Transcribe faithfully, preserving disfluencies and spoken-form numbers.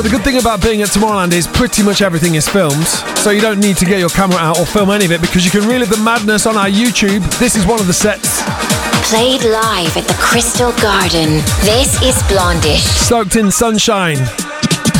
The good thing about being at Tomorrowland is pretty much everything is filmed, so you don't need to get your camera out or film any of it because you can relive the madness on our YouTube. This is one of the sets. Played live at the Crystal Garden. This is Blondish. Soaked in sunshine.